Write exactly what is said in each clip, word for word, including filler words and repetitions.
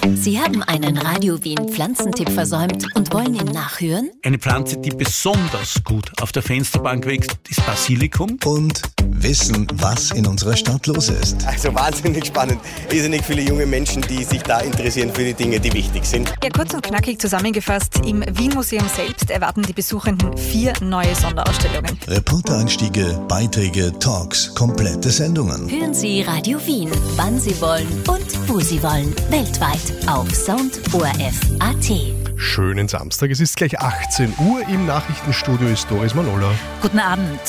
Sie haben einen Radio Wien Pflanzentipp versäumt und wollen ihn nachhören? Eine Pflanze, die besonders gut auf der Fensterbank wächst, ist Basilikum. Und wissen, was in unserer Stadt los ist. Also wahnsinnig spannend. Irrsinnig viele junge Menschen, die sich da interessieren für die Dinge, die wichtig sind. Ja, kurz und knackig zusammengefasst, im Wien-Museum selbst erwarten die Besuchenden vier neue Sonderausstellungen. Reportereinstiege, Beiträge, Talks, komplette Sendungen. Hören Sie Radio Wien, wann Sie wollen und wo Sie wollen. Weltweit auf Sound O R F Punkt A T. Schönen Samstag, es ist gleich achtzehn Uhr. Im Nachrichtenstudio ist Doris Manola. Guten Abend.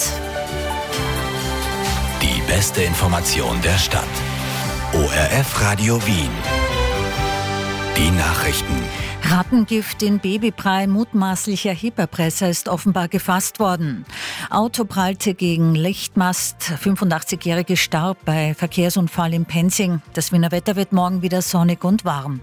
Die beste Information der Stadt. O R F Radio Wien. Die Nachrichten. Rattengift in Babybrei mutmaßlicher Hipperpresser ist offenbar gefasst worden. Auto prallte gegen Lichtmast. fünfundachtzig-Jährige starb bei Verkehrsunfall in Penzing. Das Wiener Wetter wird morgen wieder sonnig und warm.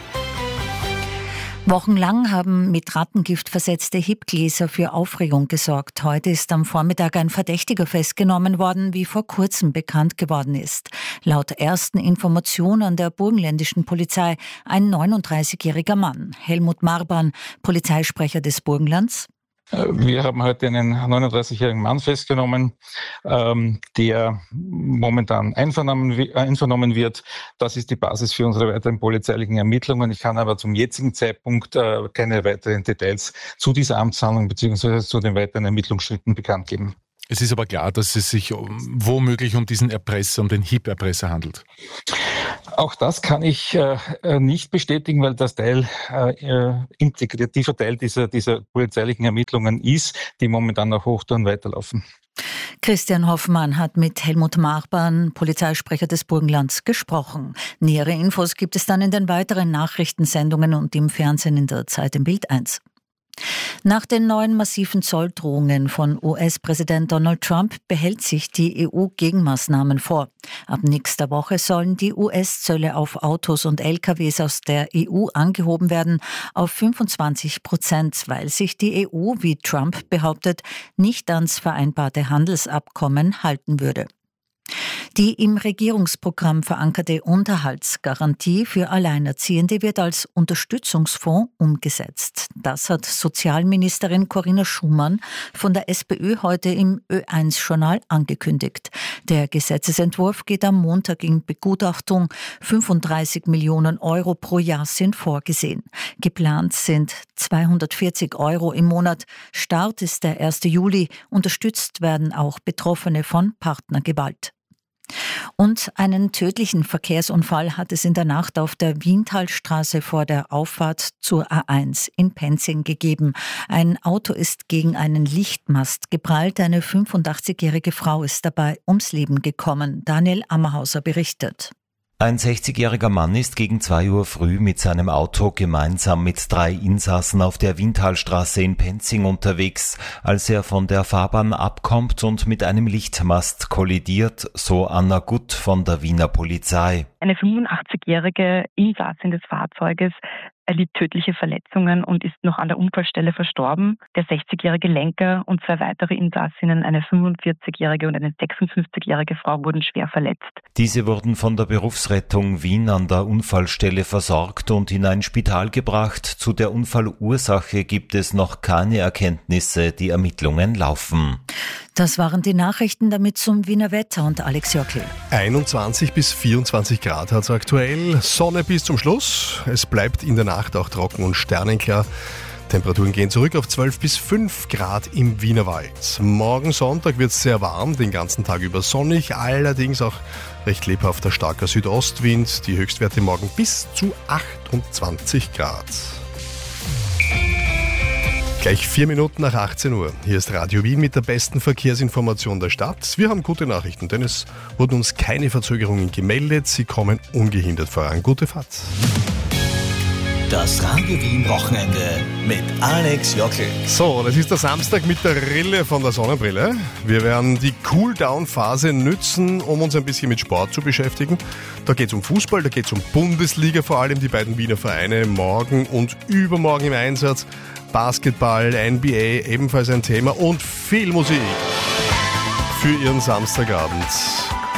Wochenlang haben mit Rattengift versetzte Hipgläser für Aufregung gesorgt. Heute ist am Vormittag ein Verdächtiger festgenommen worden, wie vor kurzem bekannt geworden ist. Laut ersten Informationen der burgenländischen Polizei ein neununddreißigjähriger Mann. Helmut Marban, Polizeisprecher des Burgenlands. Wir haben heute einen neununddreißigjährigen Mann festgenommen, ähm, der momentan einvernommen, einvernommen wird. Das ist die Basis für unsere weiteren polizeilichen Ermittlungen. Ich kann aber zum jetzigen Zeitpunkt äh, keine weiteren Details zu dieser Amtshandlung bzw. zu den weiteren Ermittlungsschritten bekannt geben. Es ist aber klar, dass es sich um, womöglich um diesen Erpresser, um den Hip-Erpresser handelt. Auch das kann ich äh, nicht bestätigen, weil das Teil, äh, integrativer Teil dieser, dieser polizeilichen Ermittlungen ist, die momentan auf Hochtouren weiterlaufen. Christian Hoffmann hat mit Helmut Marban, Polizeisprecher des Burgenlands, gesprochen. Nähere Infos gibt es dann in den weiteren Nachrichtensendungen und im Fernsehen in der Zeit im Bild eins. Nach den neuen massiven Zolldrohungen von U S-Präsident Donald Trump behält sich die E U Gegenmaßnahmen vor. Ab nächster Woche sollen die U S-Zölle auf Autos und L K Ws aus der E U angehoben werden auf fünfundzwanzig Prozent, weil sich die E U, wie Trump behauptet, nicht ans vereinbarte Handelsabkommen halten würde. Die im Regierungsprogramm verankerte Unterhaltsgarantie für Alleinerziehende wird als Unterstützungsfonds umgesetzt. Das hat Sozialministerin Corinna Schumann von der SPÖ heute im Ö eins Journal angekündigt. Der Gesetzesentwurf geht am Montag in Begutachtung. fünfunddreißig Millionen Euro pro Jahr sind vorgesehen. Geplant sind zweihundertvierzig Euro im Monat. Start ist der erste Juli. Unterstützt werden auch Betroffene von Partnergewalt. Und einen tödlichen Verkehrsunfall hat es in der Nacht auf der Wientalstraße vor der Auffahrt zur A eins in Penzing gegeben. Ein Auto ist gegen einen Lichtmast geprallt. Eine fünfundachtzigjährige Frau ist dabei ums Leben gekommen. Daniel Ammerhauser berichtet. Ein sechzigjähriger Mann ist gegen zwei Uhr früh mit seinem Auto gemeinsam mit drei Insassen auf der Wientalstraße in Penzing unterwegs, als er von der Fahrbahn abkommt und mit einem Lichtmast kollidiert, so Anna Gutt von der Wiener Polizei. Eine fünfundachtzigjährige Insassin des Fahrzeuges erlitt tödliche Verletzungen und ist noch an der Unfallstelle verstorben. Der sechzigjährige Lenker und zwei weitere Insassinnen, eine fünfundvierzigjährige und eine sechsundfünfzigjährige Frau, wurden schwer verletzt. Diese wurden von der Berufsrettung Wien an der Unfallstelle versorgt und in ein Spital gebracht. Zu der Unfallursache gibt es noch keine Erkenntnisse, die Ermittlungen laufen. Das waren die Nachrichten, damit zum Wiener Wetter und Alex Jockel. einundzwanzig bis vierundzwanzig Grad hat es aktuell, Sonne bis zum Schluss. Es bleibt in der Nacht auch trocken und sternenklar. Temperaturen gehen zurück auf zwölf bis fünf Grad im Wienerwald. Morgen Sonntag wird es sehr warm, den ganzen Tag über sonnig, allerdings auch recht lebhafter starker Südostwind. Die Höchstwerte morgen bis zu achtundzwanzig Grad. Gleich vier Minuten nach achtzehn Uhr. Hier ist Radio Wien mit der besten Verkehrsinformation der Stadt. Wir haben gute Nachrichten, denn es wurden uns keine Verzögerungen gemeldet. Sie kommen ungehindert voran. Gute Fahrt. Das Radio Wien Wochenende mit Alex Jockel. So, das ist der Samstag mit der Rille von der Sonnenbrille. Wir werden die Cool-Down-Phase nützen, um uns ein bisschen mit Sport zu beschäftigen. Da geht es um Fußball, da geht es um Bundesliga, vor allem die beiden Wiener Vereine morgen und übermorgen im Einsatz. Basketball, N B A, ebenfalls ein Thema und viel Musik für Ihren Samstagabend.